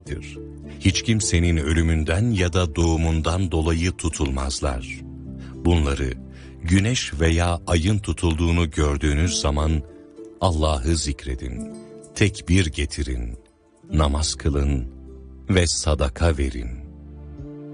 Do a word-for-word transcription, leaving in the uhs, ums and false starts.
Hiç kimsenin ölümünden ya da doğumundan dolayı tutulmazlar. Bunları güneş veya ayın tutulduğunu gördüğünüz zaman Allah'ı zikredin, tekbir getirin, namaz kılın ve sadaka verin.